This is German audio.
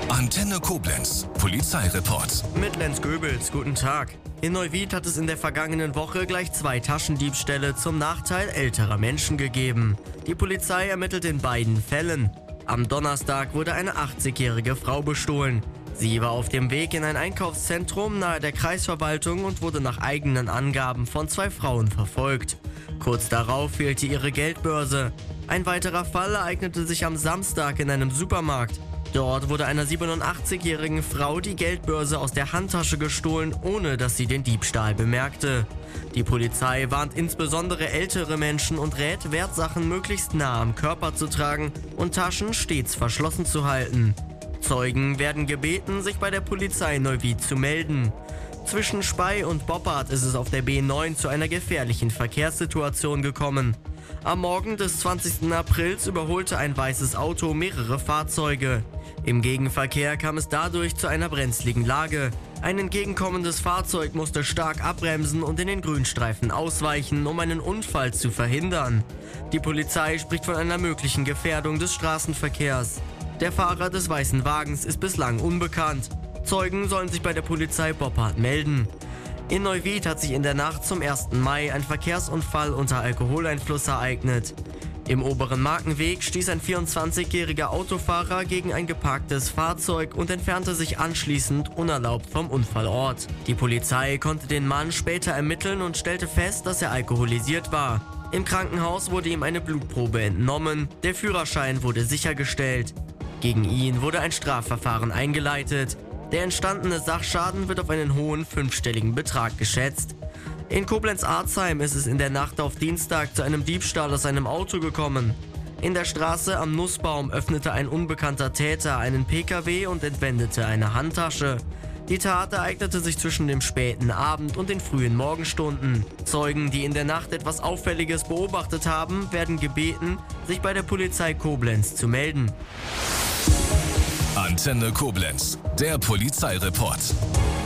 Antenne Koblenz, Polizeireport. Mit Lenz Goebels, guten Tag. In Neuwied hat es in der vergangenen Woche gleich 2 Taschendiebstähle zum Nachteil älterer Menschen gegeben. Die Polizei ermittelt in beiden Fällen. Am Donnerstag wurde eine 80-jährige Frau bestohlen. Sie war auf dem Weg in ein Einkaufszentrum nahe der Kreisverwaltung und wurde nach eigenen Angaben von 2 Frauen verfolgt. Kurz darauf fehlte ihre Geldbörse. Ein weiterer Fall ereignete sich am Samstag in einem Supermarkt. Dort wurde einer 87-jährigen Frau die Geldbörse aus der Handtasche gestohlen, ohne dass sie den Diebstahl bemerkte. Die Polizei warnt insbesondere ältere Menschen und rät, Wertsachen möglichst nah am Körper zu tragen und Taschen stets verschlossen zu halten. Zeugen werden gebeten, sich bei der Polizei Neuwied zu melden. Zwischen Spey und Boppard ist es auf der B9 zu einer gefährlichen Verkehrssituation gekommen. Am Morgen des 20. Aprils überholte ein weißes Auto mehrere Fahrzeuge. Im Gegenverkehr kam es dadurch zu einer brenzligen Lage. Ein entgegenkommendes Fahrzeug musste stark abbremsen und in den Grünstreifen ausweichen, um einen Unfall zu verhindern. Die Polizei spricht von einer möglichen Gefährdung des Straßenverkehrs. Der Fahrer des weißen Wagens ist bislang unbekannt. Zeugen sollen sich bei der Polizei Boppard melden. In Neuwied hat sich in der Nacht zum 1. Mai ein Verkehrsunfall unter Alkoholeinfluss ereignet. Im oberen Markenweg stieß ein 24-jähriger Autofahrer gegen ein geparktes Fahrzeug und entfernte sich anschließend unerlaubt vom Unfallort. Die Polizei konnte den Mann später ermitteln und stellte fest, dass er alkoholisiert war. Im Krankenhaus wurde ihm eine Blutprobe entnommen, der Führerschein wurde sichergestellt. Gegen ihn wurde ein Strafverfahren eingeleitet. Der entstandene Sachschaden wird auf einen hohen 5-stelligen Betrag geschätzt. In Koblenz-Arzheim ist es in der Nacht auf Dienstag zu einem Diebstahl aus einem Auto gekommen. In der Straße am Nussbaum öffnete ein unbekannter Täter einen PKW und entwendete eine Handtasche. Die Tat ereignete sich zwischen dem späten Abend und den frühen Morgenstunden. Zeugen, die in der Nacht etwas Auffälliges beobachtet haben, werden gebeten, sich bei der Polizei Koblenz zu melden. Antenne Koblenz, der Polizeireport.